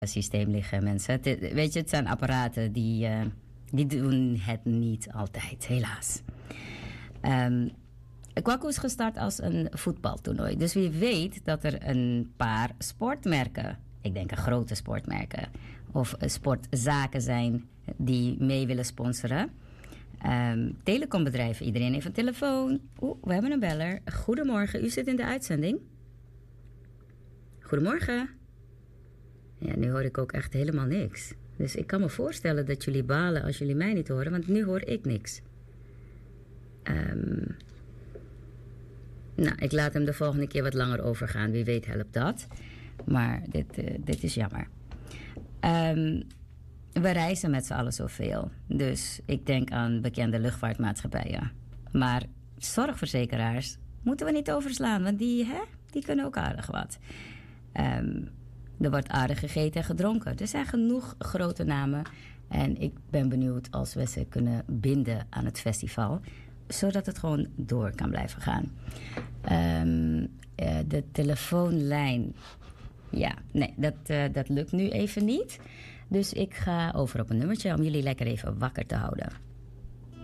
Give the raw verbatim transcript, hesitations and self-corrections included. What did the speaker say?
systeem liggen, mensen. Het, weet je, het zijn apparaten die, uh, die doen het niet altijd, helaas. Um, Kwaku is gestart als een voetbaltoernooi. Dus wie weet dat er een paar sportmerken, ik denk een grote sportmerken, of sportzaken zijn die mee willen sponsoren. Um, telecombedrijven, iedereen heeft een telefoon. Oeh, we hebben een beller. Goedemorgen, u zit in de uitzending. Goedemorgen. Ja, nu hoor ik ook echt helemaal niks. Dus ik kan me voorstellen dat jullie balen als jullie mij niet horen, want nu hoor ik niks. Um, nou, ik laat hem de volgende keer wat langer overgaan. Wie weet helpt dat. Maar dit, uh, dit is jammer. Um, we reizen met z'n allen zoveel. Dus ik denk aan bekende luchtvaartmaatschappijen. Maar zorgverzekeraars moeten we niet overslaan, want die, hè, die kunnen ook aardig wat. Um, er wordt aardig gegeten en gedronken. Er zijn genoeg grote namen. En ik ben benieuwd als we ze kunnen binden aan het festival, zodat het gewoon door kan blijven gaan. Um, uh, de telefoonlijn. Ja, nee, dat, uh, dat lukt nu even niet. Dus ik ga over op een nummertje om jullie lekker even wakker te houden.